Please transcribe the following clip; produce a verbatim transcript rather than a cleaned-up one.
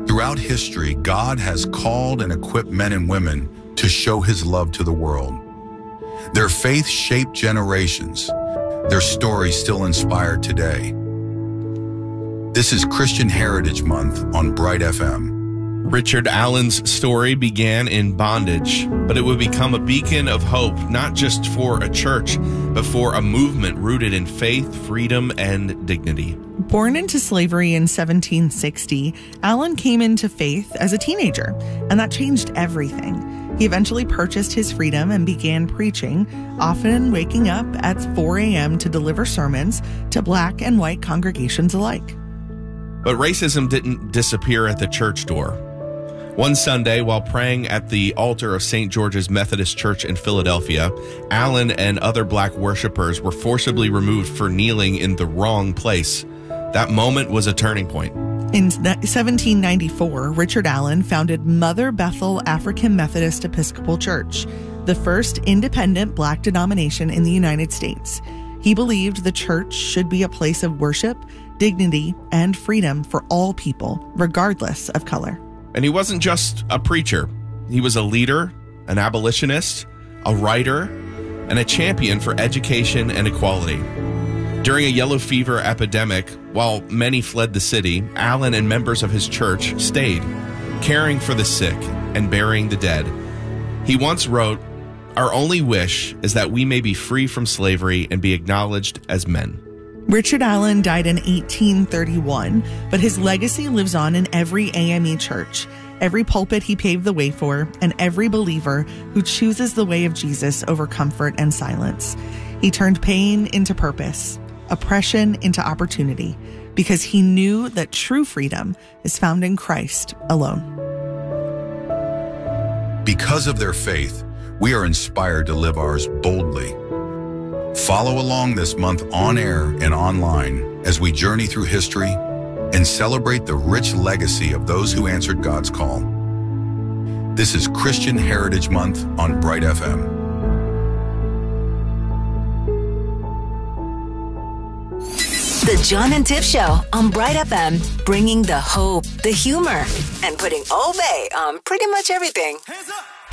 Throughout history, God has called and equipped men and women to show his love to the world. Their faith shaped generations. Their stories still inspire today. This is Christian Heritage Month on Bright F M. Richard Allen's story began in bondage, but it would become a beacon of hope, not just for a church, but for a movement rooted in faith, freedom, and dignity. Born into slavery in seventeen sixty, Allen came into faith as a teenager, and that changed everything. He eventually purchased his freedom and began preaching, often waking up at four a.m. to deliver sermons to black and white congregations alike. But racism didn't disappear at the church door. One Sunday, while praying at the altar of Saint George's Methodist Church in Philadelphia, Allen and other black worshipers were forcibly removed for kneeling in the wrong place. That moment was a turning point. In seventeen ninety-four, Richard Allen founded Mother Bethel African Methodist Episcopal Church, the first independent black denomination in the United States. He believed the church should be a place of worship, dignity, and freedom for all people, regardless of color. And he wasn't just a preacher. He was a leader, an abolitionist, a writer, and a champion for education and equality. During a yellow fever epidemic, while many fled the city, Allen and members of his church stayed, caring for the sick and burying the dead. He once wrote, "Our only wish is that we may be free from slavery and be acknowledged as men." Richard Allen died in eighteen thirty-one, but his legacy lives on in every A M E church, every pulpit he paved the way for, and every believer who chooses the way of Jesus over comfort and silence. He turned pain into purpose, oppression into opportunity, because he knew that true freedom is found in Christ alone. Because of their faith, we are inspired to live ours boldly. Follow along this month on air and online as we journey through history and celebrate the rich legacy of those who answered God's call. This is Christian Heritage Month on Bright F M. The John and Tiff Show on Bright F M, bringing the hope, the humor, and putting Obey on pretty much everything. Hands up!